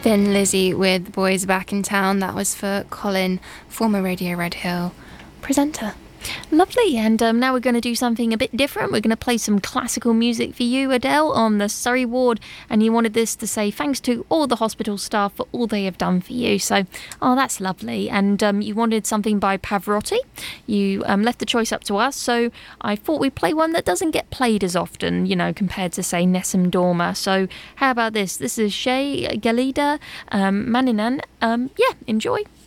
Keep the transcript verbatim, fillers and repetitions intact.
Thin Lizzy with Boys Back in Town. That was for Colin, former Radio Red Hill presenter. Lovely, and um, now we're going to do something a bit different. We're going to play some classical music for you, Adele, on the Surrey ward, and you wanted this to say thanks to all the hospital staff for all they have done for you. So, oh, that's lovely. And um, you wanted something by Pavarotti. You um, left the choice up to us, so I thought we'd play one that doesn't get played as often, you know, compared to, say, Nessun Dorma. So how about this? This is Shea Gelida, um, Maninan. Um, yeah, enjoy.